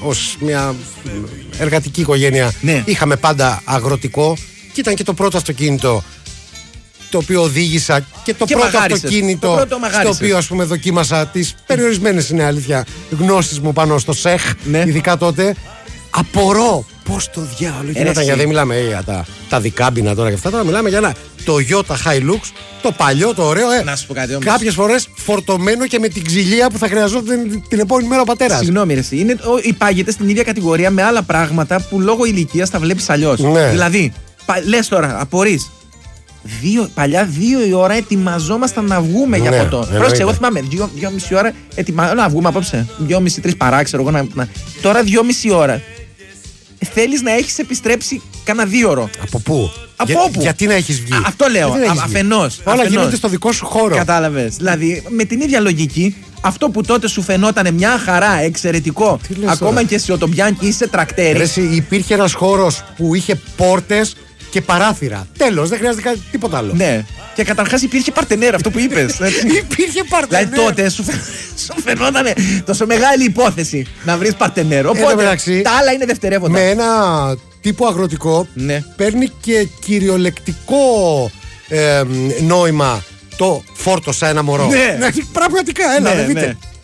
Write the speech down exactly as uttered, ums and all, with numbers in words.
ως μια εργατική οικογένεια, ναι. είχαμε πάντα αγροτικό και ήταν και το πρώτο αυτοκίνητο το οποίο οδήγησα και το και πρώτο μαγάρισες. αυτοκίνητο το πρώτο στο οποίο ας πούμε δοκίμασα τις περιορισμένες, είναι αλήθεια, γνώσεις μου πάνω στο ΣΕΧ, ναι. ειδικά τότε. Απορώ πώς το διάολο γινόταν, γιατί δεν μιλάμε για τα, τα δικάμπινα τώρα και αυτά, τώρα μιλάμε για ένα Toyota Hilux, το παλιό, το ωραίο, ε, να σου πω κάτι όμως. κάποιες φορές φορτωμένο και με την ξυλία που θα χρειαζόταν την, την επόμενη μέρα ο πατέρας. Συγγνώμη, ρε, είναι, ο, υπάγεται στην ίδια κατηγορία με άλλα πράγματα που λόγω ηλικίας τα βλέπεις αλλιώς. Ναι. Δηλαδή, πα, λες τώρα, απορείς. Δύο, παλιά δύο η ώρα ετοιμαζόμασταν να βγούμε Ναι, για ποτό. εννοείται. Πρόσεξε, εγώ θυμάμαι δύο, δύο μισή ώρα ετοιμα... να βγούμε απόψε. Δύο μισή, τρεις παρά, ξέρω εγώ. Να, να... Τώρα δύο μισή ώρα. Θέλεις να έχεις επιστρέψει κάνα δύο ώρο. Από πού? Από Για, όπου? Γιατί να έχεις βγει? Α, αυτό λέω. Γιατί να έχεις Α, βγει? αφενός. Όλα αφενός. γίνονται στο δικό σου χώρο. Κατάλαβες. Δηλαδή, με την ίδια λογική, αυτό που τότε σου φαινόταν μια χαρά, εξαιρετικό, ακόμα τώρα? και σε οτομπιάν και είσαι τρακτέρι. Ρε, εσύ, υπήρχε ένας χώρος που είχε πόρτες και παράθυρα. Τέλος, δεν χρειάζεται κάτι, τίποτα άλλο. Ναι. Και καταρχάς υπήρχε παρτενέρ, αυτό που είπες. Υπήρχε παρτενέρ. Δηλαδή τότε σου, φαι... σου φαινόταν τόσο μεγάλη υπόθεση να βρεις παρτενέρ. Οπότε μεταξύ, τα άλλα είναι δευτερεύοντα. Με ένα τύπο αγροτικό, ναι. παίρνει και κυριολεκτικό ε, νόημα το φόρτωσα ένα μωρό. Ναι. Πραγματικά, έλα, Ναι, δείτε. ναι.